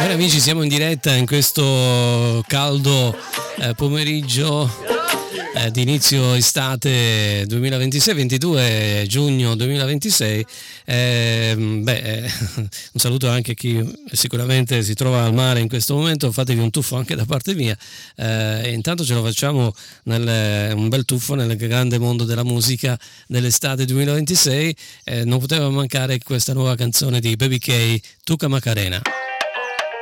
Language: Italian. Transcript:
Cari amici, siamo in diretta in questo caldo pomeriggio di inizio estate 2026-22 giugno 2026. Un saluto anche a chi sicuramente si trova al mare in questo momento, fatevi un tuffo anche da parte mia, e intanto ce lo facciamo un bel tuffo nel grande mondo della musica dell'estate 2026. Non poteva mancare questa nuova canzone di Baby K, Tuca Macarena.